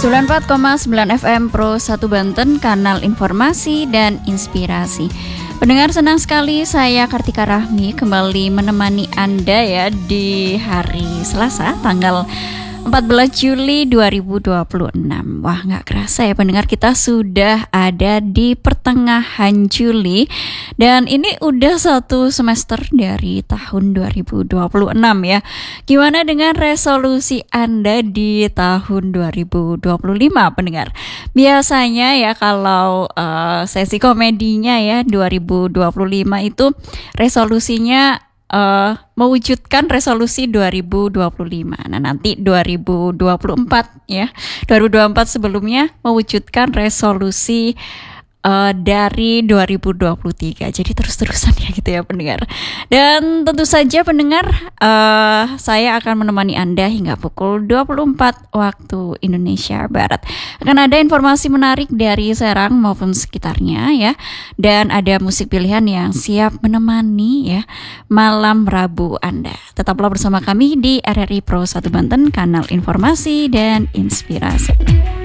94,9 FM Pro 1 Banten, kanal informasi dan inspirasi. Pendengar, senang sekali saya Kartika Rahmi kembali menemani Anda ya di hari Selasa tanggal 14 Juli 2026. Wah, gak kerasa ya pendengar, kita sudah ada di pertengahan Juli. Dan ini udah satu semester dari tahun 2026 ya. Gimana dengan resolusi Anda di tahun 2025 pendengar? Biasanya ya kalau sesi komedinya ya 2025 itu resolusinya mewujudkan resolusi 2025. Nah, nanti 2024 ya. 2024 sebelumnya mewujudkan resolusi dari 2023. Jadi terus-terusan ya gitu ya pendengar. Dan tentu saja pendengar, saya akan menemani Anda hingga pukul 24 waktu Indonesia Barat. Akan ada informasi menarik dari Serang maupun sekitarnya ya. Dan ada musik pilihan yang siap menemani ya malam Rabu Anda. Tetaplah bersama kami di RRI Pro 1 Banten, kanal informasi dan inspirasi.